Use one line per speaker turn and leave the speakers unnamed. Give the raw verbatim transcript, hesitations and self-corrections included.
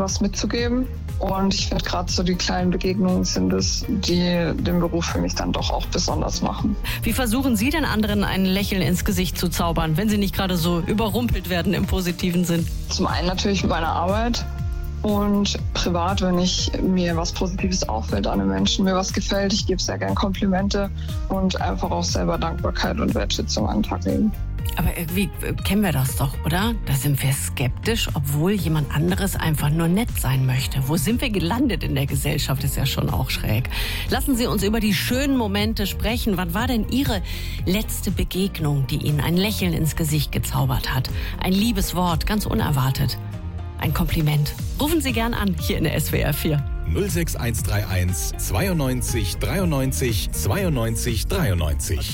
was mitzugeben. Und ich finde, gerade so die kleinen Begegnungen sind es, die den Beruf für mich dann doch auch besonders machen.
Wie versuchen Sie denn anderen ein Lächeln ins Gesicht zu zaubern, wenn sie nicht gerade so überrumpelt werden im positiven Sinn?
Zum einen natürlich mit meiner Arbeit und privat, wenn ich mir was Positives auffällt an einem Menschen, mir was gefällt. Ich gebe sehr gern Komplimente und einfach auch selber Dankbarkeit und Wertschätzung an den Tag legen.
Aber irgendwie kennen wir das doch, oder? Da sind wir skeptisch, obwohl jemand anderes einfach nur nett sein möchte. Wo sind wir gelandet in der Gesellschaft, ist ja schon auch schräg. Lassen Sie uns über die schönen Momente sprechen. Wann war denn Ihre letzte Begegnung, die Ihnen ein Lächeln ins Gesicht gezaubert hat? Ein liebes Wort, ganz unerwartet. Ein Kompliment. Rufen Sie gern an, hier in der S W R vier.
null sechs eins drei eins zweiundneunzig dreiundneunzig zweiundneunzig dreiundneunzig